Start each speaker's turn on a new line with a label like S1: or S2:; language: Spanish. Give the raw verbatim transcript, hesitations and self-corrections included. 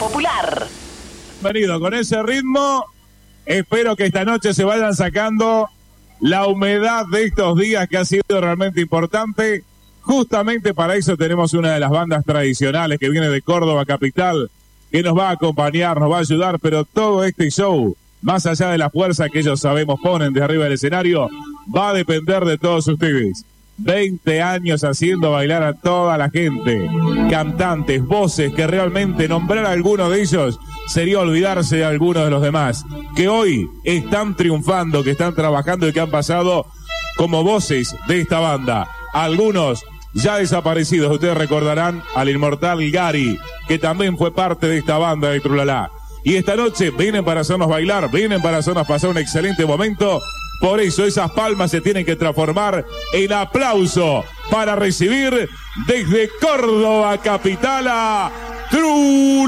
S1: Popular.
S2: Bienvenido con ese ritmo. Espero que esta noche se vayan sacando la humedad de estos días, que ha sido realmente importante. Justamente para eso tenemos una de las bandas tradicionales que viene de Córdoba capital, que nos va a acompañar, nos va a ayudar, pero todo este show, más allá de la fuerza que ellos sabemos ponen de arriba del escenario, va a depender de todos ustedes. veinte años haciendo bailar a toda la gente, cantantes, voces, que realmente nombrar a alguno de ellos sería olvidarse de algunos de los demás, que hoy están triunfando, que están trabajando y que han pasado como voces de esta banda. Algunos ya desaparecidos, ustedes recordarán al inmortal Gary, que también fue parte de esta banda de Trulalá. Y esta noche vienen para hacernos bailar, vienen para hacernos pasar un excelente momento. Por eso esas palmas se tienen que transformar en aplauso para recibir desde Córdoba capital a Trulalá.